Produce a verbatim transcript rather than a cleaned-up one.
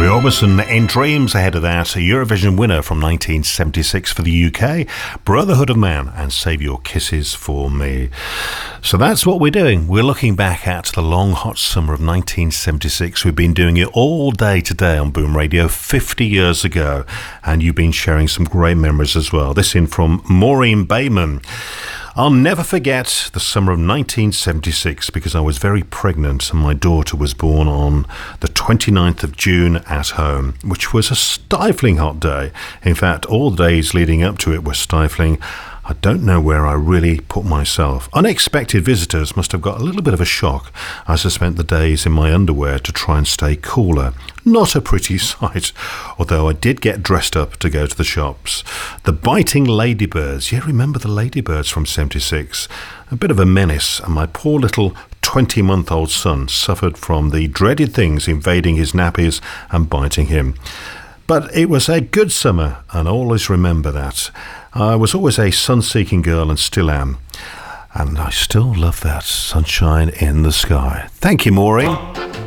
Orbison in Dreams. Ahead of that, a Eurovision winner from nineteen seventy-six for the U K, Brotherhood of Man and Save Your Kisses for Me. So that's what we're doing. We're looking back at the long hot summer of nineteen seventy-six. We've been doing it all day today on Boom Radio fifty years ago, and you've been sharing some great memories as well. This in from Maureen Bayman. I'll never forget the summer of nineteen seventy-six because I was very pregnant and my daughter was born on the twenty-ninth of June at home, which was a stifling hot day. In fact, all the days leading up to it were stifling. I don't know where I really put myself. Unexpected visitors must have got a little bit of a shock as I spent the days in my underwear to try and stay cooler. Not a pretty sight, although I did get dressed up to go to the shops. The biting ladybirds, yeah, remember the ladybirds from seventy-six? A bit of a menace, and my poor little twenty-month-old son suffered from the dreaded things invading his nappies and biting him. But it was a good summer, and I always remember that. I was always a sun-seeking girl and still am. And I still love that sunshine in the sky. Thank you, Maureen.